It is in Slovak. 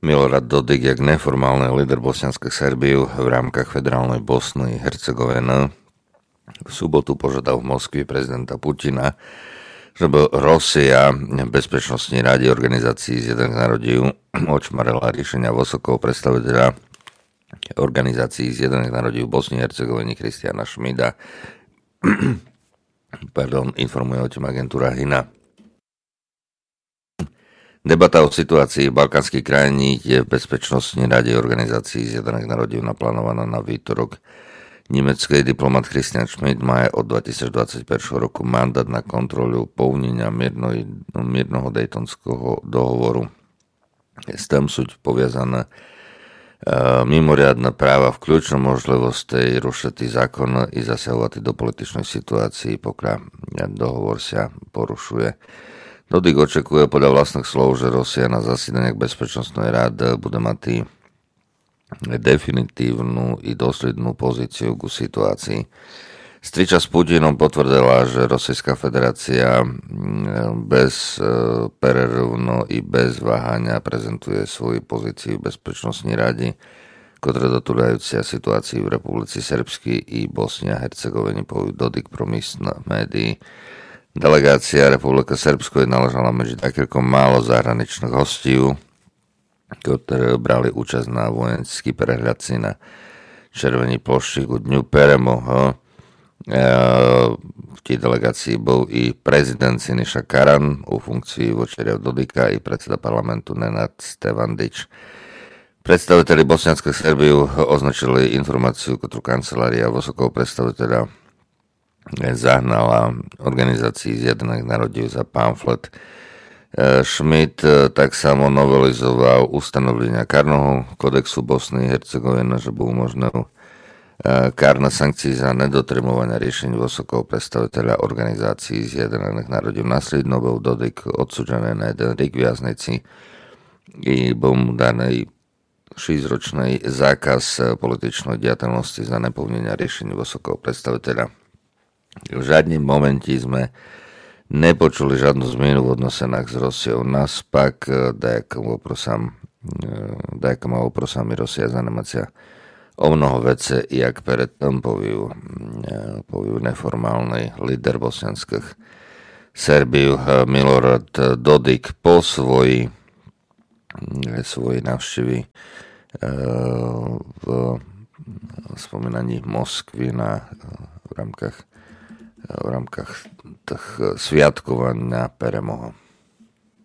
Milorad Dodik, jak neformálny líder bosnianskej Serbiu v rámkach federálnej Bosny Hercegoviny, v sobotu požiadal v Moskvi prezidenta Putina, żeby Rosja v Bezpečnostnej rade Organizácií Zjednotených národov očmarila riešenia vysokého predstaviteľa Organizácií Zjednotených národov Bosny a Hercegoviny Kristiana Schmida. Informuje o tom agentúra HINA. Debata o situácii v balkánskej krajine je v Bezpečnostnej rade Organizácií Zjednotených národov naplánovaná na výtorok. Nemecký diplomat Christian Schmidt má od 2021 roku mandát na kontrolu plnenia mierneho Daytonského dohovoru. S tým sú poviazané mimoriadne práva, vključno možnosti rušiti zákon i zasahovati do političnej situácii, pokiaľ dohovor sa porušuje. Dodik očekuje podľa vlastných slov, že Rusia na zasídaniach Bezpečnostnej rady bude mať definitívnu i dôslednú pozíciu ku situácii. Striča s Putinom potvrdila, že Rusijská federácia bez prerivno i bez váhania prezentuje svoju pozíciu v Bezpečnostnej rade, ktoré dotúľajúcia situácii v Republice Srbskej i Bosni a Hercegovine povedal Dodik pro místne médií. Delegácia Republiky Srbsko je naležala medzi niekoľko málo zahraničných hostí, ktoré brali účasť na vojenský prehľadci na Červenej plošti ku dňu Peremoho. V tej delegácii bol i prezident Siniša Karan u funkcii vočeria Dodika i predseda parlamentu Nenad Stevandić. Predstaviteľi bosnianskej Serbiu označili informáciu, ktorú kancelária vysokého predstaviteľa zahnala Organizácii Zjednotených národov za pamflet. Schmidt tak samo novelizoval ustanovenia kárneho kodexu Bosny a Hercegoviny, že bol možné kárne sankcie za nedotримування riešení vysokého predstaviteľa Organizácií Zjednotených národov. Následno bol Dodik odsúdený na 1 rok viaznici i bol mu daný 6-ročný zákaz političnej diateľnosti za neplnenie riešení vysokého predstaviteľa. V žiadnym momente sme nepočuli žiadnu zmenu v odnosenách s Rosiou. Naspak, dajakama oprosami Rosia zanemácia o mnoho vece, jak predtým povil neformálny líder bosnianských Serbiu Milorad Dodik po svojej návštevy v spomínaní Moskvy v rámkach tých sviatkovania Peremoho.